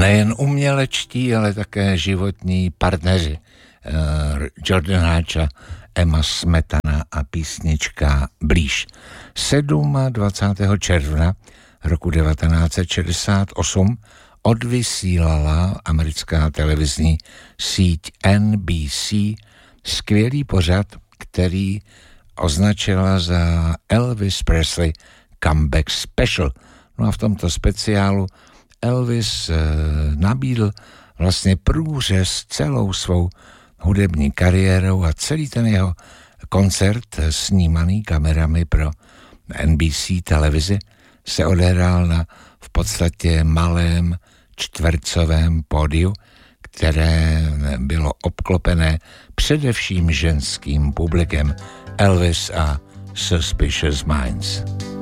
nejen umělečtí, ale také životní partneři. Jordan Hatch a Emma Smetana a písnička Blíž. 27. června roku 1968 odvysílala americká televizní síť NBC skvělý pořad, který označila za Elvis Presley Comeback Special. No a v tomto speciálu Elvis nabídl vlastně průřez celou svou hudební kariérou a celý ten jeho koncert snímaný kamerami pro NBC televizi se odehrál na v podstatě malém čtvercovém pódiu, které bylo obklopené především ženským publikem. Elvis a Suspicious Minds.